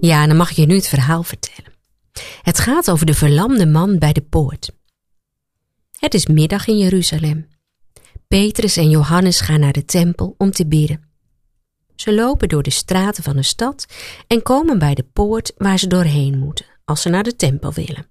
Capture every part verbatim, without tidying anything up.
Ja, dan mag ik je nu het verhaal vertellen. Het gaat over de verlamde man bij de poort. Het is middag in Jeruzalem. Petrus en Johannes gaan naar de tempel om te bidden. Ze lopen door de straten van de stad en komen bij de poort waar ze doorheen moeten als ze naar de tempel willen.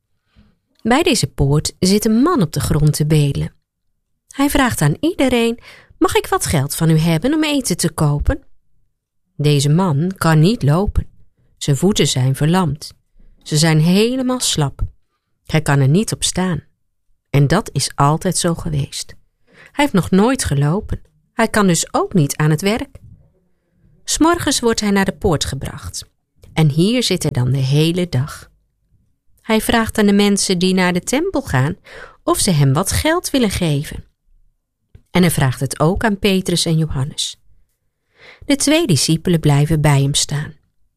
Bij deze poort zit een man op de grond te bedelen. Hij vraagt aan iedereen: mag ik wat geld van u hebben om eten te kopen? Deze man kan niet lopen. Zijn voeten zijn verlamd. Ze zijn helemaal slap. Hij kan er niet op staan. En dat is altijd zo geweest. Hij heeft nog nooit gelopen. Hij kan dus ook niet aan het werk. 'S Morgens wordt hij naar de poort gebracht. En hier zit hij dan de hele dag. Hij vraagt aan de mensen die naar de tempel gaan of ze hem wat geld willen geven. En hij vraagt het ook aan Petrus en Johannes. De twee discipelen blijven bij hem staan.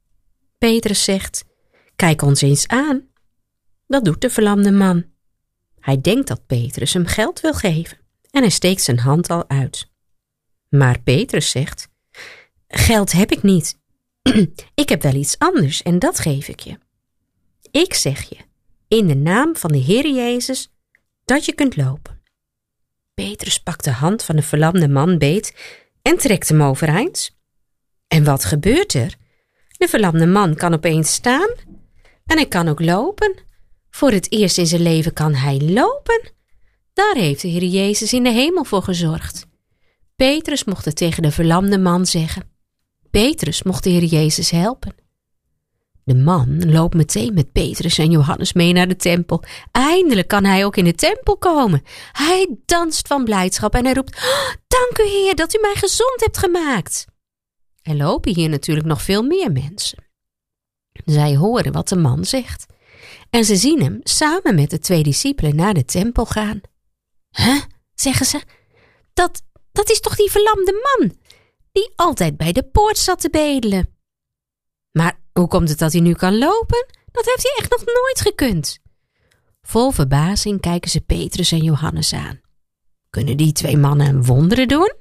Petrus zegt: kijk ons eens aan. Dat doet de verlamde man. Hij denkt dat Petrus hem geld wil geven en hij steekt zijn hand al uit. Maar Petrus zegt: geld heb ik niet. Ik heb wel iets anders en dat geef ik je. Ik zeg je, in de naam van de Heer Jezus, dat je kunt lopen. Petrus pakt de hand van de verlamde man beet en trekt hem overeind. En wat gebeurt er? De verlamde man kan opeens staan en hij kan ook lopen. Voor het eerst in zijn leven kan hij lopen. Daar heeft de Heer Jezus in de hemel voor gezorgd. Petrus mocht het tegen de verlamde man zeggen. Petrus mocht de Heer Jezus helpen. De man loopt meteen met Petrus en Johannes mee naar de tempel. Eindelijk kan hij ook in de tempel komen. Hij danst van blijdschap en hij roept: oh, dank u Heer dat u mij gezond hebt gemaakt. Er lopen hier natuurlijk nog veel meer mensen. Zij horen wat de man zegt. En ze zien hem samen met de twee discipelen naar de tempel gaan. Huh, zeggen ze, dat, dat is toch die verlamde man, die altijd bij de poort zat te bedelen. Maar hoe komt het dat hij nu kan lopen? Dat heeft hij echt nog nooit gekund. Vol verbazing kijken ze Petrus en Johannes aan. Kunnen die twee mannen wonderen doen?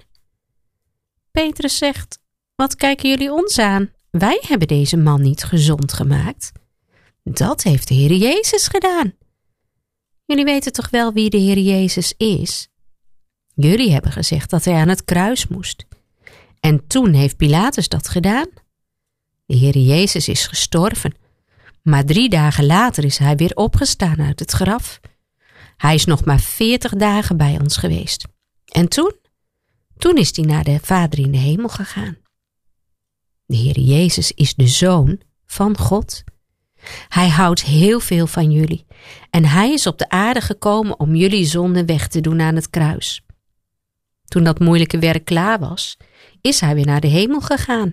Petrus zegt: wat kijken jullie ons aan? Wij hebben deze man niet gezond gemaakt. Dat heeft de Heer Jezus gedaan. Jullie weten toch wel wie de Heer Jezus is? Jullie hebben gezegd dat hij aan het kruis moest. En toen heeft Pilatus dat gedaan. De Heer Jezus is gestorven, maar drie dagen later is hij weer opgestaan uit het graf. Hij is nog maar veertig dagen bij ons geweest. En toen? Toen is hij naar de Vader in de hemel gegaan. De Heer Jezus is de Zoon van God. Hij houdt heel veel van jullie en hij is op de aarde gekomen om jullie zonde weg te doen aan het kruis. Toen dat moeilijke werk klaar was, is hij weer naar de hemel gegaan.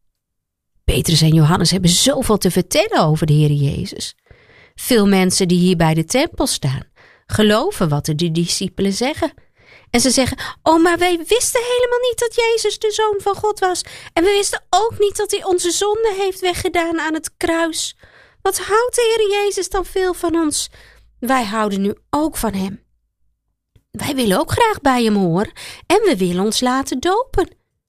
Petrus en Johannes hebben zoveel te vertellen over de Heer Jezus. Veel mensen die hier bij de tempel staan, geloven wat de discipelen zeggen. En ze zeggen: oh, maar wij wisten helemaal niet dat Jezus de Zoon van God was. En we wisten ook niet dat hij onze zonde heeft weggedaan aan het kruis. Wat houdt de Heer Jezus dan veel van ons? Wij houden nu ook van hem. Wij willen ook graag bij hem horen en we willen ons laten dopen.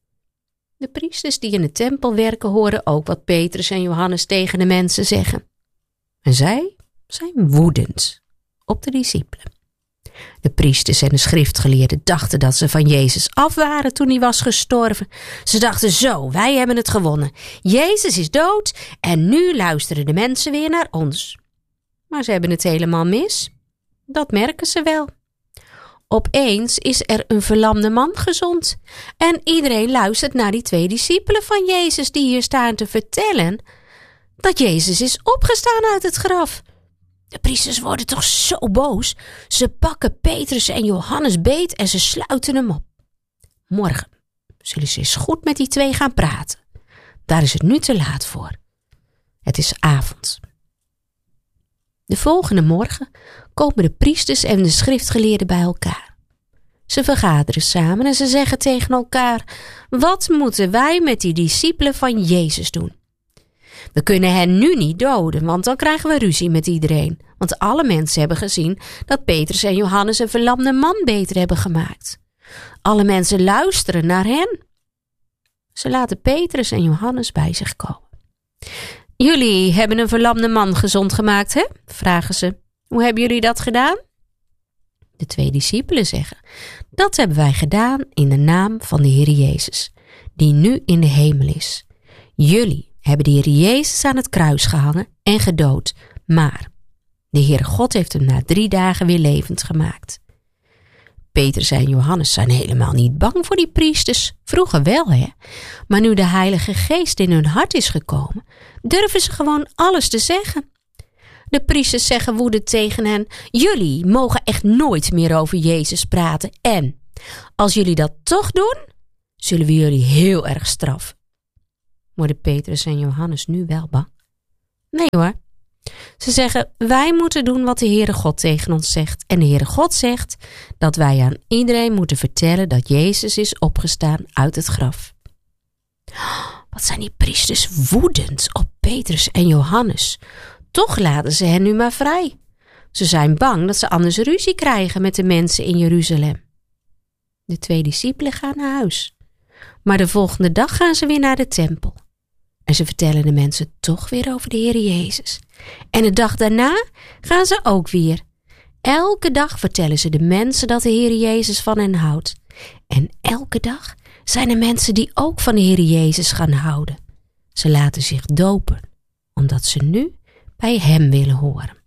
De priesters die in de tempel werken horen ook wat Petrus en Johannes tegen de mensen zeggen. En zij zijn woedend op de discipelen. De priesters en de schriftgeleerden dachten dat ze van Jezus af waren toen hij was gestorven. Ze dachten: zo, wij hebben het gewonnen. Jezus is dood en nu luisteren de mensen weer naar ons. Maar ze hebben het helemaal mis. Dat merken ze wel. Opeens is er een verlamde man gezond. En iedereen luistert naar die twee discipelen van Jezus die hier staan te vertellen dat Jezus is opgestaan uit het graf. De priesters worden toch zo boos. Ze pakken Petrus en Johannes beet en ze sluiten hem op. Morgen zullen ze eens goed met die twee gaan praten. Daar is het nu te laat voor. Het is avond. De volgende morgen komen de priesters en de schriftgeleerden bij elkaar. Ze vergaderen samen en ze zeggen tegen elkaar: wat moeten wij met die discipelen van Jezus doen? We kunnen hen nu niet doden, want dan krijgen we ruzie met iedereen. Want alle mensen hebben gezien dat Petrus en Johannes een verlamde man beter hebben gemaakt. Alle mensen luisteren naar hen. Ze laten Petrus en Johannes bij zich komen. Jullie hebben een verlamde man gezond gemaakt, hè? Vragen ze. Hoe hebben jullie dat gedaan? De twee discipelen zeggen, dat hebben wij gedaan in de naam van de Heer Jezus, die nu in de hemel is. Jullie hebben de Heer Jezus aan het kruis gehangen en gedood, maar de Heere God heeft hem na drie dagen weer levend gemaakt. Petrus en Johannes zijn helemaal niet bang voor die priesters. Vroeger wel, hè? Maar nu de Heilige Geest in hun hart is gekomen, durven ze gewoon alles te zeggen. De priesters zeggen woedend tegen hen, jullie mogen echt nooit meer over Jezus praten en als jullie dat toch doen, zullen we jullie heel erg straffen. Worden Petrus en Johannes nu wel bang? Nee hoor. Ze zeggen, wij moeten doen wat de Heere God tegen ons zegt. En de Heere God zegt dat wij aan iedereen moeten vertellen dat Jezus is opgestaan uit het graf. Wat zijn die priesters woedend op Petrus en Johannes. Toch laten ze hen nu maar vrij. Ze zijn bang dat ze anders ruzie krijgen met de mensen in Jeruzalem. De twee discipelen gaan naar huis. Maar de volgende dag gaan ze weer naar de tempel. En ze vertellen de mensen toch weer over de Heer Jezus. En de dag daarna gaan ze ook weer. Elke dag vertellen ze de mensen dat de Heer Jezus van hen houdt. En elke dag zijn er mensen die ook van de Heer Jezus gaan houden. Ze laten zich dopen, omdat ze nu bij hem willen horen.